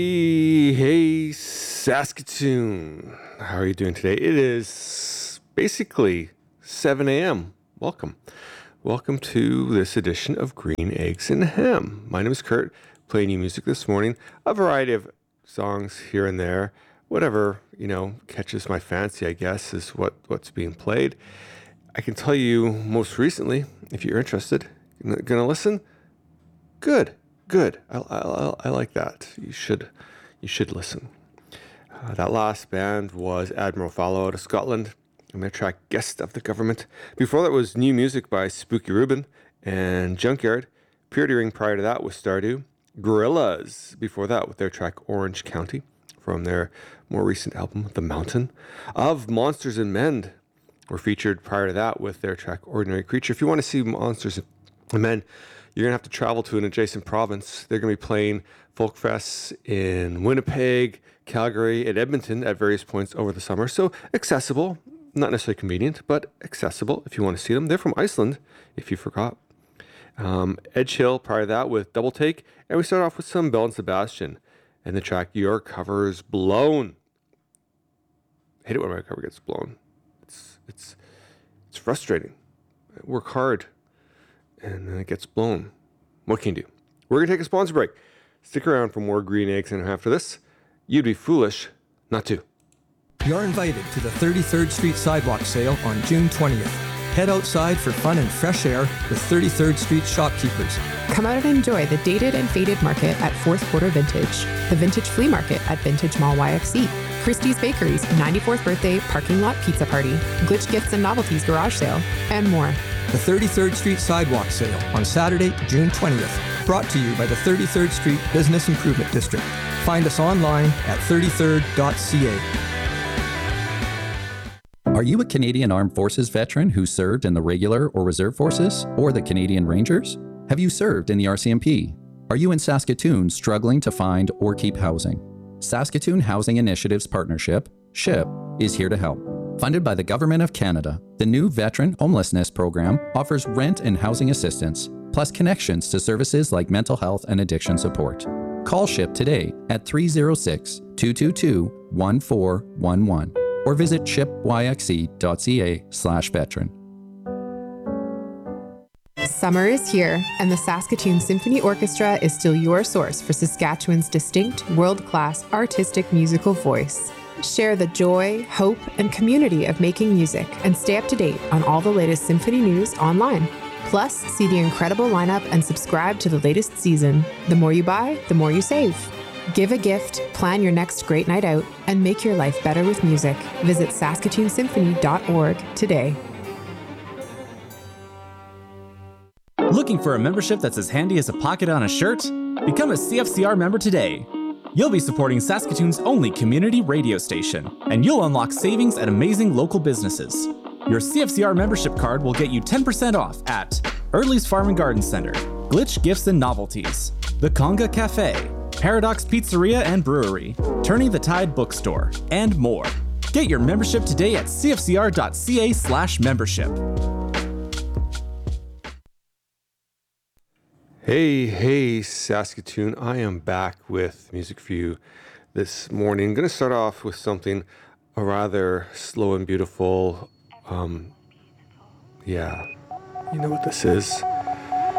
Hey, Saskatoon. How are you doing today? It is basically 7 a.m. Welcome. Welcome to this edition of Green Eggs and Ham. My name is Kurt, playing you music this morning. A variety of songs here and there. Whatever, catches my fancy, I guess, is what's being played. I can tell you most recently, if you're interested, gonna listen? Good. I like that. You should listen. That last band was Admiral Fallow out of Scotland, and their track "Guest of the Government." Before that was new music by Spooky Rubin and Junkyard. Pure Deering prior to that was Stardew. Gorillaz before that with their track "Orange County" from their more recent album "The Mountain." Of Monsters and Men were featured prior to that with their track "Ordinary Creature." If you want to see Monsters and Men, you're going to have to travel to an adjacent province. They're going to be playing folk fests in Winnipeg, Calgary, and Edmonton at various points over the summer. So accessible, not necessarily convenient, but accessible if you want to see them. They're from Iceland, if you forgot. Edge Hill prior to that with Double Take. And we start off with some Belle and Sebastian and the track "Your Cover's Blown." I hate it when my cover gets blown. It's frustrating. I work hard and then it gets blown. What can you do? We're going to take a sponsor break. Stick around for more Green Eggs and after this. You'd be foolish not to. You're invited to the 33rd Street Sidewalk Sale on June 20th. Head outside for fun and fresh air with 33rd Street shopkeepers. Come out and enjoy the Dated and Faded Market at Fourth Quarter Vintage, the Vintage Flea Market at Vintage Mall YXC, Christie's Bakery's 94th Birthday Parking Lot Pizza Party, Glitch Gifts and Novelties Garage Sale, and more. The 33rd Street Sidewalk Sale on Saturday, June 20th. Brought to you by the 33rd Street Business Improvement District. Find us online at 33rd.ca. Are you a Canadian Armed Forces veteran who served in the regular or reserve forces or the Canadian Rangers? Have you served in the RCMP? Are you in Saskatoon struggling to find or keep housing? Saskatoon Housing Initiatives Partnership, SHIP, is here to help. Funded by the Government of Canada, the new Veteran Homelessness Program offers rent and housing assistance, plus connections to services like mental health and addiction support. Call SHIP today at 306-222-1411 or visit shipyxe.ca/veteran. Summer is here, and the Saskatoon Symphony Orchestra is still your source for Saskatchewan's distinct, world-class artistic musical voice. Share the joy, hope, and community of making music and stay up to date on all the latest symphony news online. Plus, see the incredible lineup and subscribe to the latest season. The more you buy, the more you save. Give a gift, plan your next great night out, and make your life better with music. Visit saskatoonsymphony.org today. Looking for a membership that's as handy as a pocket on a shirt? Become a CFCR member today. You'll be supporting Saskatoon's only community radio station, and you'll unlock savings at amazing local businesses. Your CFCR membership card will get you 10% off at Early's Farm and Garden Center, Glitch Gifts and Novelties, The Conga Cafe, Paradox Pizzeria and Brewery, Turning the Tide Bookstore, and more. Get your membership today at cfcr.ca/membership. Hey, Saskatoon. I am back with music for you this morning. I'm going to start off with something rather slow and beautiful. You know what this is.